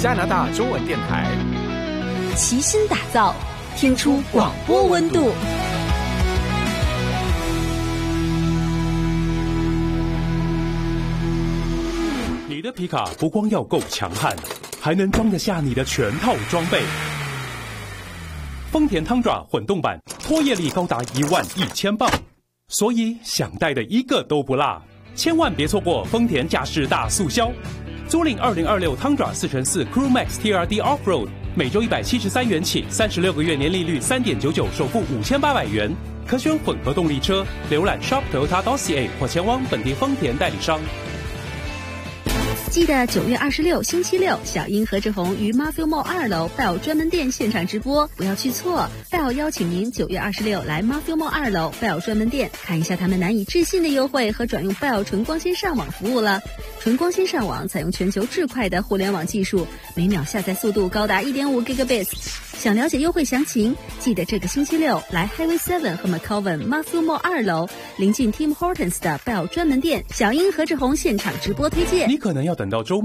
加拿大中文电台， 齐心打造，听出广播温度。 你的皮卡不光要够强悍，还能装得下你的全套装备。丰田汤爪混动版，拖曳力高达11000磅，所以想带的一个都不落。千万别错过丰田驾驶大促销，租赁2026汤爪4x4 Crew Max TRD Offroad， 每周173元起，36个月年利率3.99%，首付5800元，可选混合动力车。浏览 Shop Toyota.ca 或前往本地丰田代理商。 记得9月26星期六，小英何志宏于 Matthew Mall 2楼 Bell 专门店现场直播，不要去错。Bell 邀请您9月26来 Matthew Mall 2楼 Bell 专门店，看一下他们难以置信的优惠和转用 Bell 纯光纤上网服务了。纯光纤上网采用全球至快的互联网技术，每秒下载速度高达 1.5 Gigabits。想了解优惠详情，记得这个星期六来 Highway 7和 McCowan Matthew Mall 2楼，临近 Tim Hortons 的 Bell 专门店，小英何志宏现场直播推荐。 你可能要等到周末